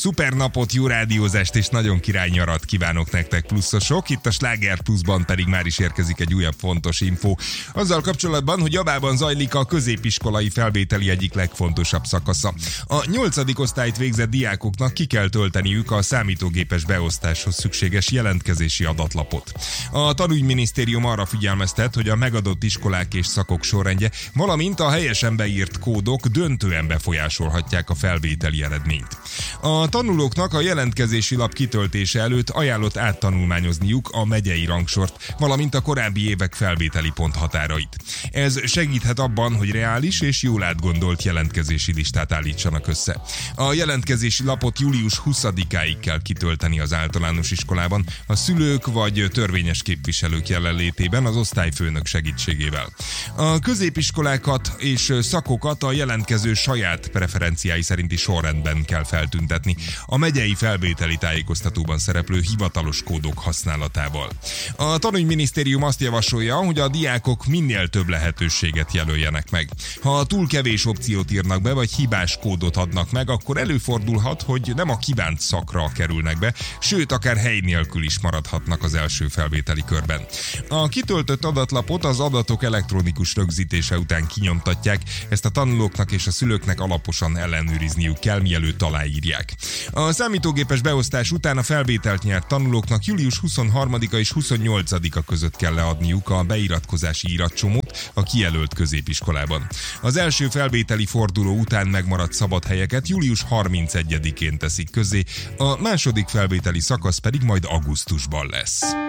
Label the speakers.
Speaker 1: Szuper napot, jó rádiózást és nagyon király nyarat kívánok nektek pluszosok. Itt a Sláger Pluszban pedig már is érkezik egy újabb fontos info. Azzal kapcsolatban, hogy Jabában zajlik a középiskolai felvételi egyik legfontosabb szakasza. A 8. osztályt végzett diákoknak ki kell tölteniük a számítógépes beosztáshoz szükséges jelentkezési adatlapot. A tanügyminisztérium arra figyelmeztet, hogy a megadott iskolák és szakok sorrendje, valamint a helyesen beírt kódok döntően befolyásolhatják a felvételi eredményt. A tanulóknak a jelentkezési lap kitöltése előtt ajánlott áttanulmányozniuk a megyei rangsort, valamint a korábbi évek felvételi ponthatárait. Ez segíthet abban, hogy reális és jól átgondolt jelentkezési listát állítsanak össze. A jelentkezési lapot július 20-áig kell kitölteni az általános iskolában, a szülők vagy törvényes képviselők jelenlétében az osztályfőnök segítségével. A középiskolákat és szakokat a jelentkező saját preferenciái szerinti sorrendben kell feltüntetni, a megyei felvételi tájékoztatóban szereplő hivatalos kódok használatával. A tanügyminisztérium azt javasolja, hogy a diákok minél több lehetőséget jelöljenek meg. Ha túl kevés opciót írnak be, vagy hibás kódot adnak meg, akkor előfordulhat, hogy nem a kívánt szakra kerülnek be, sőt, akár hely nélkül is maradhatnak az első felvételi körben. A kitöltött adatlapot az adatok elektronikus rögzítése után kinyomtatják, ezt a tanulóknak és a szülőknek alaposan ellenőrizniük kell, mielőtt aláírják. A számítógépes beosztás után a felvételt nyert tanulóknak július 23-a és 28-a között kell leadniuk a beiratkozási iratcsomót a kijelölt középiskolában. Az első felvételi forduló után megmaradt szabad helyeket július 31-én teszik közzé, a második felvételi szakasz pedig majd augusztusban lesz.